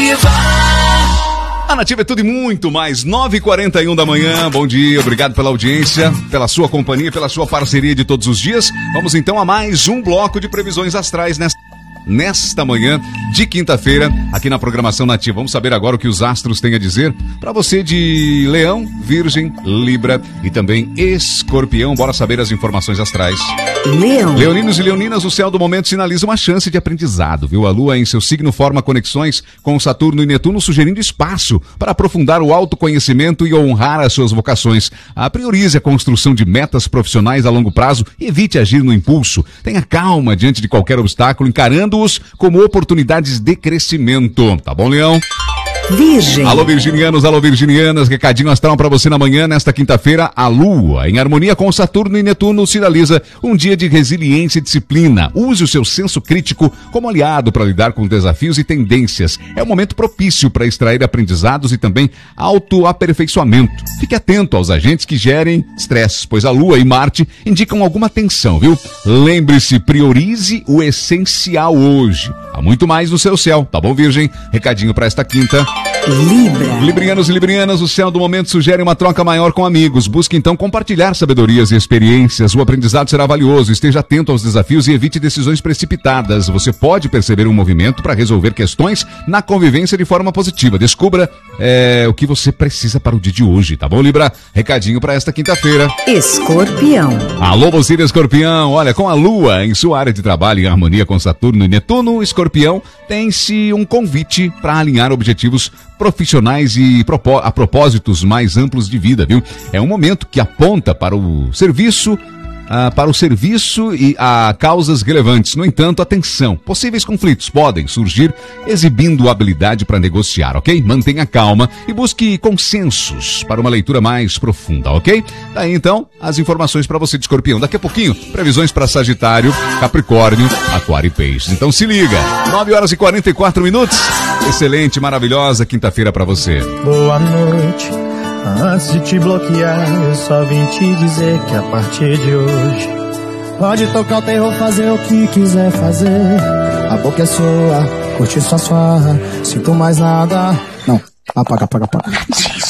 A Nativa é tudo e muito mais, 9h41 da manhã, bom dia, obrigado pela audiência, pela sua companhia, pela sua parceria de todos os dias. Vamos então a mais um bloco de previsões astrais nesta manhã de quinta-feira, aqui na programação Nativa. Vamos saber agora o que os astros têm a dizer para você de Leão, Virgem, Libra e também Escorpião. Bora saber as informações astrais. Leão. Leoninos e leoninas, o céu do momento sinaliza uma chance de aprendizado, viu? A Lua em seu signo forma conexões com Saturno e Netuno, sugerindo espaço para aprofundar o autoconhecimento e honrar as suas vocações. Priorize a construção de metas profissionais a longo prazo e evite agir no impulso. Tenha calma diante de qualquer obstáculo, encarando como oportunidades de crescimento. Tá bom, Leão? Virgem. Alô, virginianos, alô, virginianas, recadinho astral pra você na manhã, nesta quinta-feira. A Lua, em harmonia com Saturno e Netuno, sinaliza um dia de resiliência e disciplina. Use o seu senso crítico como aliado para lidar com desafios e tendências. É um momento propício para extrair aprendizados e também autoaperfeiçoamento. Fique atento aos agentes que gerem estresse, pois a Lua e Marte indicam alguma tensão, viu? Lembre-se, priorize o essencial hoje. Há muito mais no seu céu, tá bom, Virgem? Recadinho para esta quinta. Libra. Librianos e librianas, o céu do momento sugere uma troca maior com amigos. Busque então compartilhar sabedorias e experiências. O aprendizado será valioso. Esteja atento aos desafios e evite decisões precipitadas. Você pode perceber um movimento para resolver questões na convivência de forma positiva. Descubra o que você precisa para o dia de hoje, tá bom, Libra? Recadinho para esta quinta-feira. Escorpião. Alô, você, Escorpião. Olha, com a Lua em sua área de trabalho em harmonia com Saturno e Netuno, Escorpião tem-se um convite para alinhar objetivos profissionais e a propósitos mais amplos de vida, viu? É um momento que aponta para o serviço e a causas relevantes. No entanto, atenção, possíveis conflitos podem surgir exibindo habilidade para negociar, ok? Mantenha calma e busque consensos para uma leitura mais profunda, ok? Daí então, as informações para você de Escorpião. Daqui a pouquinho, previsões para Sagitário, Capricórnio, Aquário e Peixes. Então se liga, 9h44. Excelente, maravilhosa quinta-feira para você. Boa noite. Antes de te bloquear, eu só vim te dizer que a partir de hoje pode tocar o terror, fazer o que quiser fazer. A boca é sua, curte sua farra, sinto mais nada. Não, apaga.